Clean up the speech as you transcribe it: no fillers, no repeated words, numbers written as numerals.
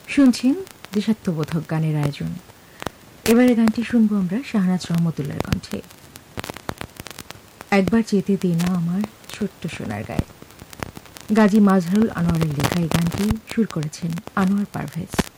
শুনছেন দেশাত্মবোধক গানের আয়োজন। এবারে গানটি শুনবো আমরা শাহনাজ রহমতুল্লাহর কণ্ঠে। একবার যেতে দে না আমার ছোট্ট সোনার গায়ে। গাজী মাজহারুল আনোয়ারের লেখা এই গানটি সুর করেছেন আনোয়ার পারভেজ।